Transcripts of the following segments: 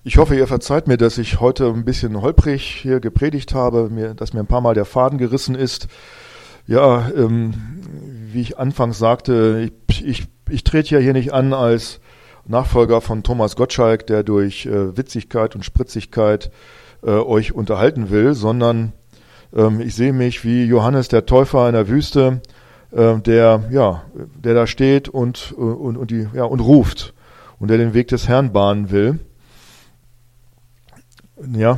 Ich hoffe, ihr verzeiht mir, dass ich heute ein bisschen holprig hier gepredigt habe, dass mir ein paar Mal der Faden gerissen ist. Ja, wie ich anfangs sagte, ich trete ja hier nicht an als Nachfolger von Thomas Gottschalk, der durch Witzigkeit und Spritzigkeit euch unterhalten will, sondern ich sehe mich wie Johannes der Täufer in der Wüste, der da steht und ruft und der den Weg des Herrn bahnen will. Ja,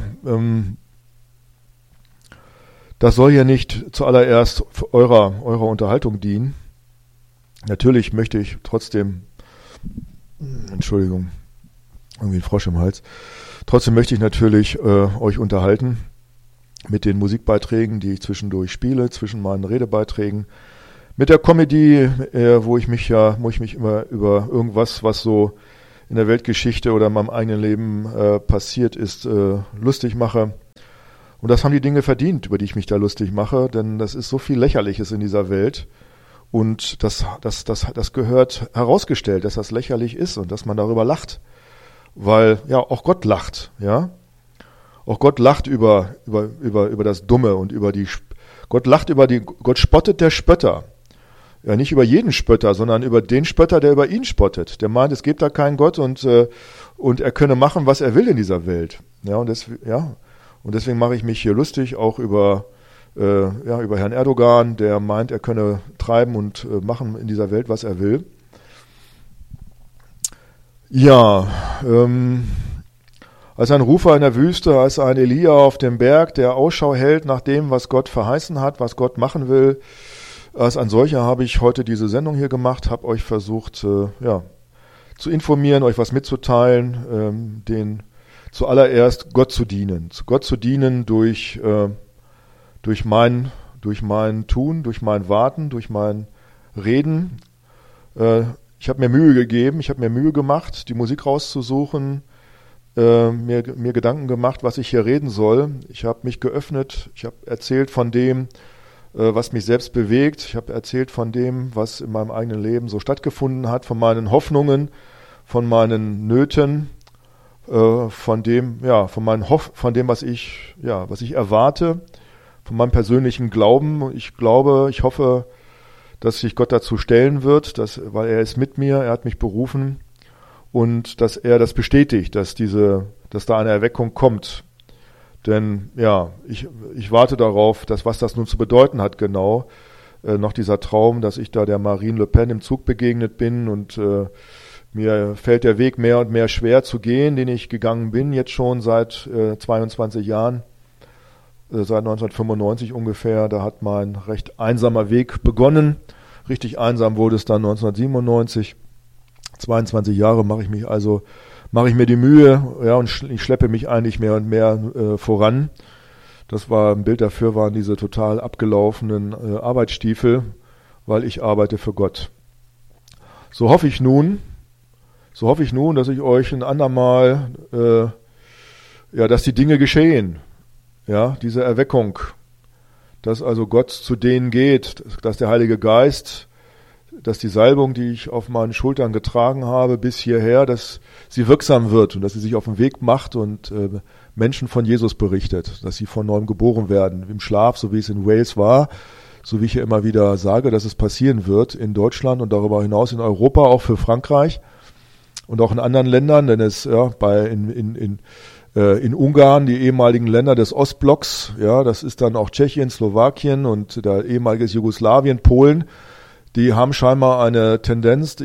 das soll ja nicht zuallererst eurer Unterhaltung dienen. Natürlich möchte ich trotzdem, Entschuldigung, irgendwie ein Frosch im Hals. Trotzdem möchte ich natürlich euch unterhalten mit den Musikbeiträgen, die ich zwischendurch spiele, zwischen meinen Redebeiträgen, mit der Comedy, wo ich mich immer über irgendwas, was so in der Weltgeschichte oder in meinem eigenen Leben passiert ist, lustig mache. Und das haben die Dinge verdient, über die ich mich da lustig mache, denn das ist so viel Lächerliches in dieser Welt. Und das gehört herausgestellt, dass das lächerlich ist und dass man darüber lacht. Weil, ja, auch Gott lacht, ja. Auch Gott lacht über das Dumme und Gott spottet der Spötter. Ja, nicht über jeden Spötter, sondern über den Spötter, der über ihn spottet. Der meint, es gibt da keinen Gott und er könne machen, was er will in dieser Welt. Ja, und deswegen mache ich mich hier lustig, auch über Herrn Erdogan, der meint, er könne treiben und machen in dieser Welt, was er will. Ja, als ein Rufer in der Wüste, als ein Elia auf dem Berg, der Ausschau hält nach dem, was Gott verheißen hat, was Gott machen will. Als ein solcher habe ich heute diese Sendung hier gemacht, habe euch versucht, zu informieren, euch was mitzuteilen, zuallererst Gott zu dienen. Gott zu dienen durch mein Tun, durch mein Warten, durch mein Reden. Ich habe mir Mühe gegeben, ich habe mir Mühe gemacht, die Musik rauszusuchen, mir Gedanken gemacht, was ich hier reden soll. Ich habe mich geöffnet, ich habe erzählt von dem, was mich selbst bewegt. Ich habe erzählt von dem, was in meinem eigenen Leben so stattgefunden hat, von meinen Hoffnungen, von meinen Nöten, von dem, was ich erwarte, von meinem persönlichen Glauben. Ich hoffe, dass sich Gott dazu stellen wird, weil er ist mit mir, er hat mich berufen und dass er das bestätigt, dass da eine Erweckung kommt. Denn ja, ich warte darauf, was das nun zu bedeuten hat genau. Noch dieser Traum, dass ich da der Marine Le Pen im Zug begegnet bin und mir fällt der Weg mehr und mehr schwer zu gehen, den ich gegangen bin, jetzt schon seit 22 Jahren, seit 1995 ungefähr. Da hat mein recht einsamer Weg begonnen. Richtig einsam wurde es dann 1997. 22 Jahre mache ich mir die Mühe, ja, und ich schleppe mich eigentlich mehr und mehr voran. Ein Bild dafür waren diese total abgelaufenen Arbeitsstiefel, weil ich arbeite für Gott. So hoffe ich nun, dass ich euch ein andermal, dass die Dinge geschehen, ja, diese Erweckung, dass also Gott zu denen geht, dass der Heilige Geist, dass die Salbung, die ich auf meinen Schultern getragen habe bis hierher, dass sie wirksam wird und dass sie sich auf den Weg macht und Menschen von Jesus berichtet, dass sie von neuem geboren werden, im Schlaf, so wie es in Wales war, so wie ich hier immer wieder sage, dass es passieren wird in Deutschland und darüber hinaus in Europa, auch für Frankreich und auch in anderen Ländern, denn in Ungarn, die ehemaligen Länder des Ostblocks, ja, das ist dann auch Tschechien, Slowakien und der ehemaliges Jugoslawien, Polen, die haben scheinbar eine Tendenz,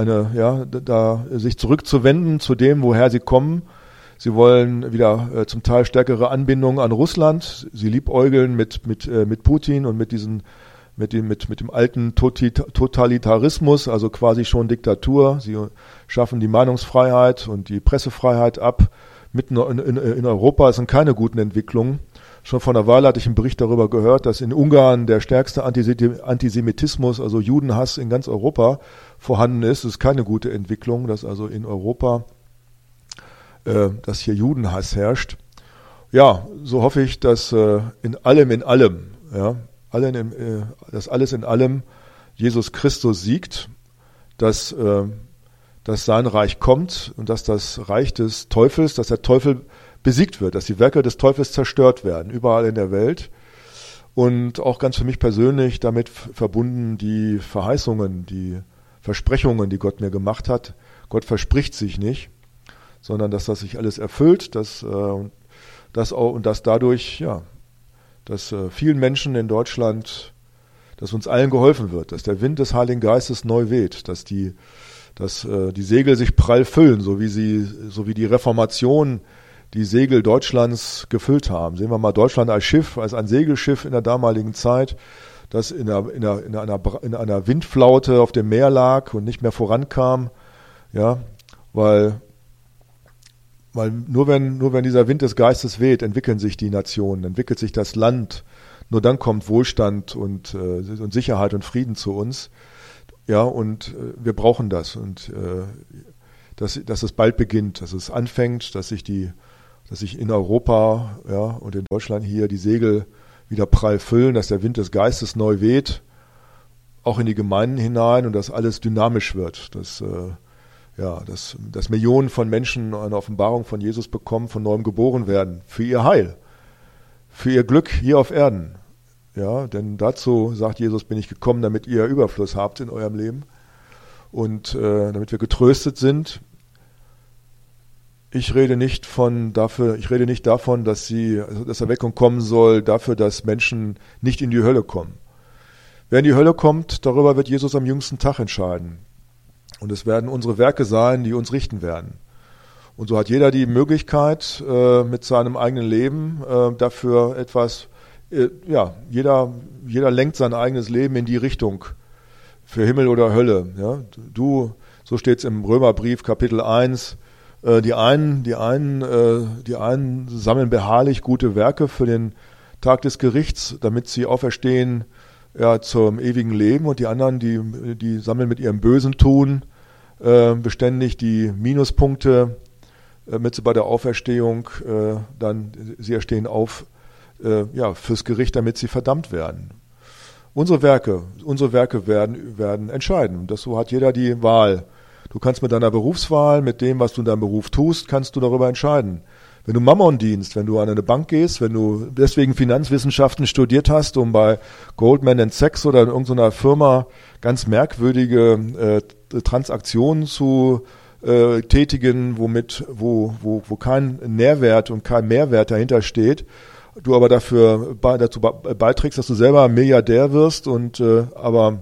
sich zurückzuwenden zu dem, woher sie kommen. Sie wollen wieder zum Teil stärkere Anbindung an Russland. Sie liebäugeln mit Putin und mit dem alten Totalitarismus, also quasi schon Diktatur. Sie schaffen die Meinungsfreiheit und die Pressefreiheit ab. Mitten in Europa sind keine guten Entwicklungen. Schon vor einer Weile hatte ich einen Bericht darüber gehört, dass in Ungarn der stärkste Antisemitismus, also Judenhass in ganz Europa vorhanden ist. Das ist keine gute Entwicklung, dass also in Europa, dass hier Judenhass herrscht. Ja, so hoffe ich, dass dass alles in allem Jesus Christus siegt, dass dass sein Reich kommt und dass das Reich des Teufels, dass der Teufel besiegt wird, dass die Werke des Teufels zerstört werden, überall in der Welt. Und auch ganz für mich persönlich damit verbunden die Verheißungen, die Versprechungen, die Gott mir gemacht hat. Gott verspricht sich nicht, sondern dass das sich alles erfüllt, dass dadurch, ja, dass vielen Menschen in Deutschland, dass uns allen geholfen wird, dass der Wind des Heiligen Geistes neu weht, dass die Segel sich prall füllen, so wie die Reformation die Segel Deutschlands gefüllt haben. Sehen wir mal Deutschland als Schiff, als ein Segelschiff in der damaligen Zeit, das in einer Windflaute auf dem Meer lag und nicht mehr vorankam, ja, weil nur wenn dieser Wind des Geistes weht, entwickeln sich die Nationen, entwickelt sich das Land. Nur dann kommt Wohlstand und Sicherheit und Frieden zu uns. Ja, und wir brauchen das. Und dass es bald beginnt, dass es anfängt, dass sich in Europa, ja, und in Deutschland hier die Segel wieder prall füllen, dass der Wind des Geistes neu weht, auch in die Gemeinden hinein und dass alles dynamisch wird, dass Millionen von Menschen eine Offenbarung von Jesus bekommen, von neuem geboren werden, für ihr Heil, für ihr Glück hier auf Erden. Ja, denn dazu, sagt Jesus, bin ich gekommen, damit ihr Überfluss habt in eurem Leben und damit wir getröstet sind. Ich rede nicht davon, dass Erweckung kommen soll, dafür, dass Menschen nicht in die Hölle kommen. Wer in die Hölle kommt, darüber wird Jesus am jüngsten Tag entscheiden. Und es werden unsere Werke sein, die uns richten werden. Und so hat jeder die Möglichkeit, mit seinem eigenen Leben dafür etwas, jeder lenkt sein eigenes Leben in die Richtung für Himmel oder Hölle. Ja? So steht es im Römerbrief, Kapitel 1, die einen sammeln beharrlich gute Werke für den Tag des Gerichts, damit sie auferstehen, ja, zum ewigen Leben, und die anderen, die sammeln mit ihrem bösen Tun beständig die Minuspunkte, damit sie bei der Auferstehung sie erstehen auf fürs Gericht, damit sie verdammt werden. Unsere Werke werden entscheiden. So hat jeder die Wahl. Du kannst mit deiner Berufswahl, mit dem, was du in deinem Beruf tust, kannst du darüber entscheiden. Wenn du Mammon dienst, wenn du an eine Bank gehst, wenn du deswegen Finanzwissenschaften studiert hast, um bei Goldman Sachs oder in irgendeiner Firma ganz merkwürdige Transaktionen zu tätigen, wo kein Nährwert und kein Mehrwert dahinter steht, du aber dazu beiträgst, dass du selber Milliardär wirst und aber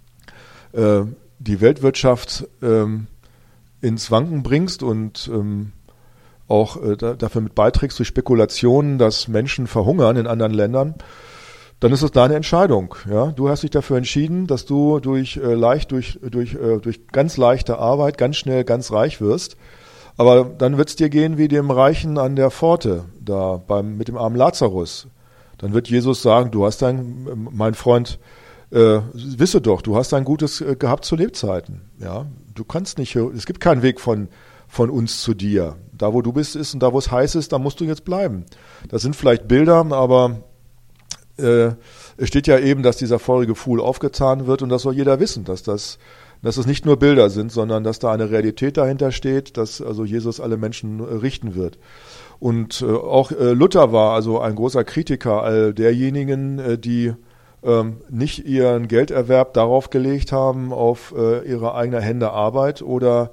die Weltwirtschaft ins Wanken bringst und auch dafür mit beiträgst durch Spekulationen, dass Menschen verhungern in anderen Ländern, dann ist es deine Entscheidung. Ja? Du hast dich dafür entschieden, dass du durch ganz leichte Arbeit ganz schnell ganz reich wirst. Aber dann wird es dir gehen wie dem Reichen an der Pforte, mit dem armen Lazarus. Dann wird Jesus sagen, mein Freund, wisse doch, du hast ein Gutes gehabt zu Lebzeiten. Ja? Du kannst nicht, es gibt keinen Weg von uns zu dir. Da, wo du bist, ist, und da, wo es heiß ist, da musst du jetzt bleiben. Das sind vielleicht Bilder, aber es steht ja eben, dass dieser feurige Pfuhl aufgetan wird, und das soll jeder wissen, dass es nicht nur Bilder sind, sondern dass da eine Realität dahinter steht, dass also Jesus alle Menschen richten wird. Und auch Luther war also ein großer Kritiker all derjenigen, die nicht ihren Gelderwerb darauf gelegt haben, auf ihre eigene Hände Arbeit oder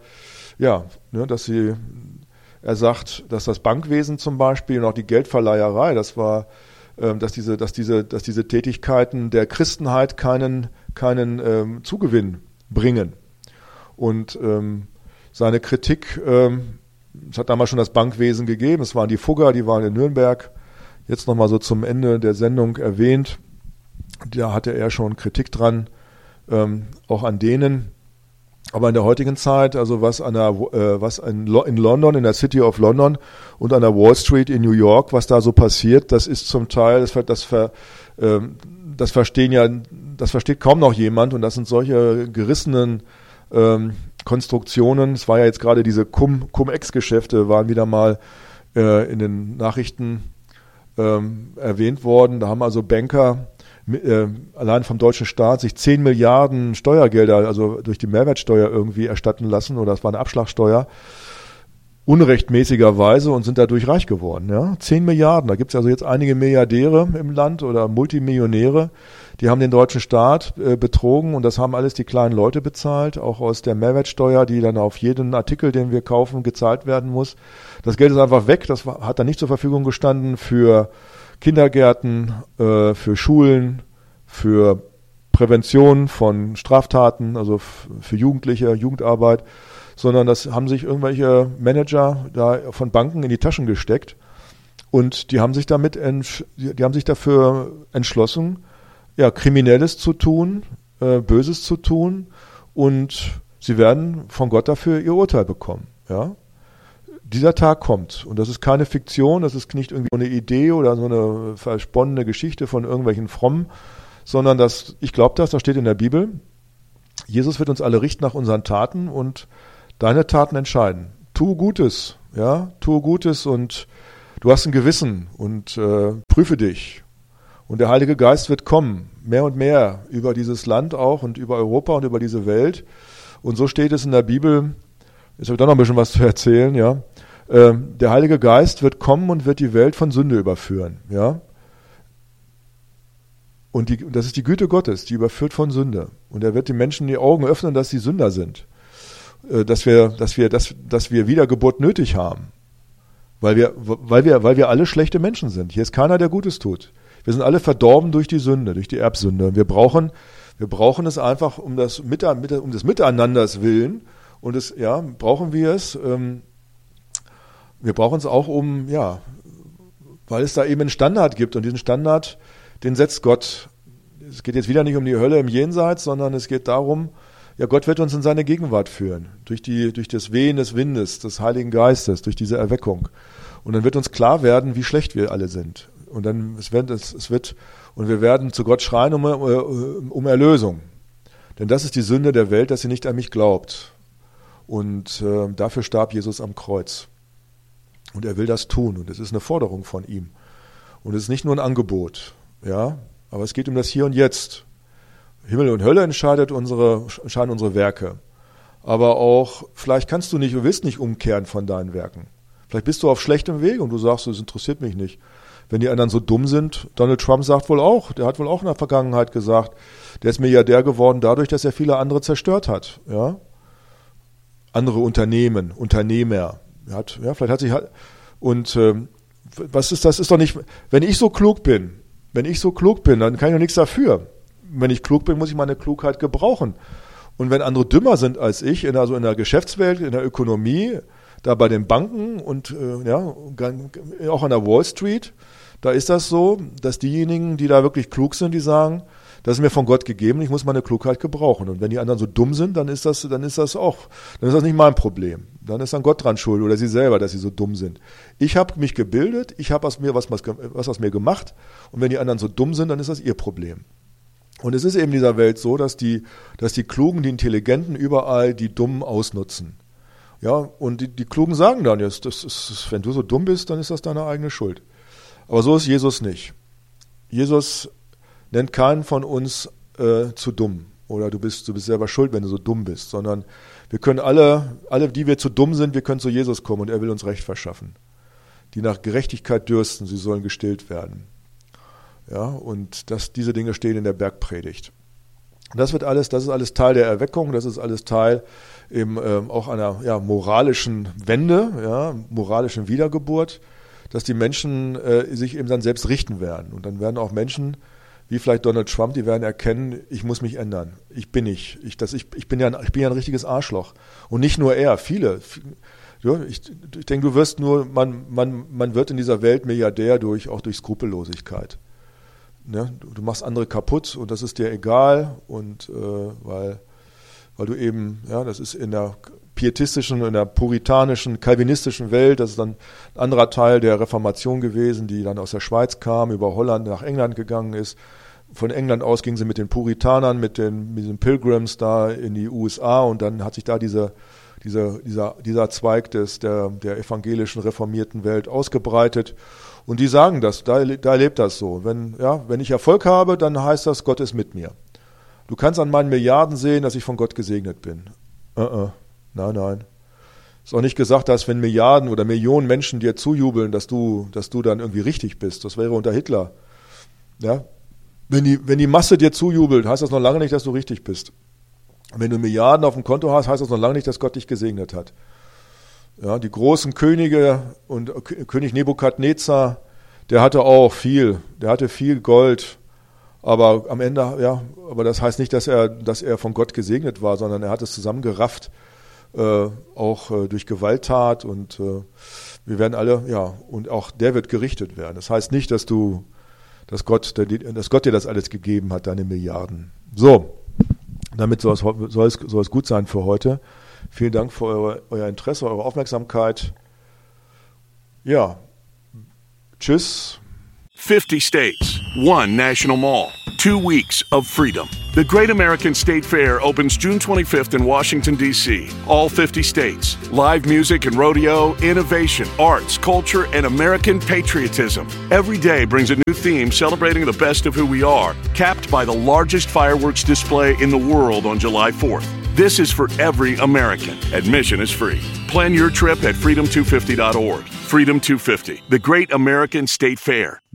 er sagt, dass das Bankwesen zum Beispiel und auch die Geldverleiherei, dass diese Tätigkeiten der Christenheit keinen Zugewinn bringen. Und seine Kritik, es hat damals schon das Bankwesen gegeben, es waren die Fugger, die waren in Nürnberg, jetzt nochmal so zum Ende der Sendung erwähnt, da hatte er schon Kritik dran, auch an denen. Aber in der heutigen Zeit, also was in London, in der City of London und an der Wall Street in New York, was da so passiert, das ist zum Teil, das versteht kaum noch jemand, und das sind solche gerissenen Konstruktionen. Es war ja jetzt gerade diese Cum-Ex-Geschäfte, waren wieder mal in den Nachrichten erwähnt worden. Da haben also Banker allein vom deutschen Staat sich 10 Milliarden Steuergelder, also durch die Mehrwertsteuer irgendwie erstatten lassen, oder es war eine Abschlagsteuer, unrechtmäßigerweise, und sind dadurch reich geworden. Ja? 10 Milliarden, da gibt es also jetzt einige Milliardäre im Land oder Multimillionäre, die haben den deutschen Staat betrogen, und das haben alles die kleinen Leute bezahlt, auch aus der Mehrwertsteuer, die dann auf jeden Artikel, den wir kaufen, gezahlt werden muss. Das Geld ist einfach weg, das hat dann nicht zur Verfügung gestanden für Kindergärten, für Schulen, für Prävention von Straftaten, also für Jugendliche, Jugendarbeit, sondern das haben sich irgendwelche Manager da von Banken in die Taschen gesteckt, und die haben sich dafür entschlossen, ja, Kriminelles zu tun, Böses zu tun, und sie werden von Gott dafür ihr Urteil bekommen. Ja? Dieser Tag kommt, und das ist keine Fiktion, das ist nicht irgendwie eine Idee oder so eine versponnene Geschichte von irgendwelchen Frommen, sondern ich glaube das steht in der Bibel. Jesus wird uns alle richten nach unseren Taten, und deine Taten entscheiden. Tu Gutes, ja, tue Gutes, und du hast ein Gewissen, und prüfe dich. Und der Heilige Geist wird kommen, mehr und mehr, über dieses Land auch und über Europa und über diese Welt. Und so steht es in der Bibel, jetzt habe ich da noch ein bisschen was zu erzählen, ja. Der Heilige Geist wird kommen und wird die Welt von Sünde überführen, ja. Und das ist die Güte Gottes, die überführt von Sünde. Und er wird den Menschen die Augen öffnen, dass sie Sünder sind. Dass wir Wiedergeburt nötig haben, weil wir alle schlechte Menschen sind. Hier ist keiner, der Gutes tut. Wir sind alle verdorben durch die Sünde, durch die Erbsünde. Wir brauchen es einfach um des Miteinanders willen, und brauchen wir es. Wir brauchen es auch weil es da eben einen Standard gibt, und diesen Standard, den setzt Gott. Es geht jetzt wieder nicht um die Hölle im Jenseits, sondern es geht darum, ja, Gott wird uns in seine Gegenwart führen, durch das Wehen des Windes, des Heiligen Geistes, durch diese Erweckung. Und dann wird uns klar werden, wie schlecht wir alle sind. Und dann und wir werden zu Gott schreien um Erlösung. Denn das ist die Sünde der Welt, dass sie nicht an mich glaubt. Und dafür starb Jesus am Kreuz. Und er will das tun, und es ist eine Forderung von ihm. Und es ist nicht nur ein Angebot, ja, aber es geht um das Hier und Jetzt. Himmel und Hölle entscheiden unsere Werke. Aber auch, vielleicht du willst nicht umkehren von deinen Werken. Vielleicht bist du auf schlechtem Weg und du sagst, das interessiert mich nicht. Wenn die anderen so dumm sind, Donald Trump der hat wohl auch in der Vergangenheit gesagt, der ist Milliardär geworden dadurch, dass er viele andere zerstört hat. Ja? Andere Unternehmer. Was ist das? Ist doch nicht, wenn ich so klug bin, dann kann ich doch nichts dafür. Wenn ich klug bin, muss ich meine Klugheit gebrauchen. Und wenn andere dümmer sind als ich, in der Geschäftswelt, in der Ökonomie, da bei den Banken und auch an der Wall Street, da ist das so, dass diejenigen, die da wirklich klug sind, die sagen, das ist mir von Gott gegeben, ich muss meine Klugheit gebrauchen. Und wenn die anderen so dumm sind, dann ist das nicht mein Problem. Dann ist dann Gott dran schuld oder sie selber, dass sie so dumm sind. Ich habe mich gebildet, ich habe was aus mir gemacht, und wenn die anderen so dumm sind, dann ist das ihr Problem. Und es ist eben in dieser Welt so, dass die Klugen, die Intelligenten überall die Dummen ausnutzen. Ja, und die Klugen sagen dann, wenn du so dumm bist, dann ist das deine eigene Schuld. Aber so ist Jesus nicht. Jesus nennt keinen von uns zu dumm, oder du bist selber schuld, wenn du so dumm bist, sondern wir können alle, die wir zu dumm sind, wir können zu Jesus kommen, und er will uns Recht verschaffen. Die nach Gerechtigkeit dürsten, sie sollen gestillt werden. Ja, und diese Dinge stehen in der Bergpredigt. Das ist alles Teil der Erweckung, das ist alles Teil eben auch einer moralischen Wende, moralischen Wiedergeburt, dass die Menschen sich eben dann selbst richten werden. Und dann werden auch Menschen, wie vielleicht Donald Trump, die werden erkennen, ich muss mich ändern. Ich bin ja ein richtiges Arschloch. Und nicht nur er, viele. Ja, ich denke, man wird in dieser Welt Milliardär auch durch Skrupellosigkeit. Ne? Du machst andere kaputt, und das ist dir egal, und weil du eben, das ist in der pietistischen, in der puritanischen, calvinistischen Welt, das ist dann ein anderer Teil der Reformation gewesen, die dann aus der Schweiz kam, über Holland nach England gegangen ist. Von England aus ging sie mit den Puritanern, mit den Pilgrims da in die USA, und dann hat sich da diese dieser Zweig der evangelischen reformierten Welt ausgebreitet. Und die sagen das, da lebt das so. Wenn ich Erfolg habe, dann heißt das, Gott ist mit mir. Du kannst an meinen Milliarden sehen, dass ich von Gott gesegnet bin. Nein. Ist auch nicht gesagt, dass wenn Milliarden oder Millionen Menschen dir zujubeln, dass du dann irgendwie richtig bist. Das wäre unter Hitler. Ja? Wenn die Masse dir zujubelt, heißt das noch lange nicht, dass du richtig bist. Wenn du Milliarden auf dem Konto hast, heißt das noch lange nicht, dass Gott dich gesegnet hat. Ja, die großen Könige und König Nebukadnezar, der hatte auch viel. Der hatte viel Gold. Aber am Ende, aber das heißt nicht, dass er von Gott gesegnet war, sondern er hat es zusammengerafft, auch durch Gewalttat und wir werden alle, und auch der wird gerichtet werden. Das heißt nicht, dass Gott dir das alles gegeben hat, deine Milliarden. So, damit soll es gut sein für heute. Vielen Dank für euer Interesse, eure Aufmerksamkeit. Ja, tschüss. 50 states, one national mall, 2 weeks of freedom. The Great American State Fair opens June 25th in Washington, D.C. All 50 states. Live music and rodeo, innovation, arts, culture, and American patriotism. Every day brings a new theme celebrating the best of who we are, capped by the largest fireworks display in the world on July 4th. This is for every American. Admission is free. Plan your trip at freedom250.org. Freedom 250, the Great American State Fair.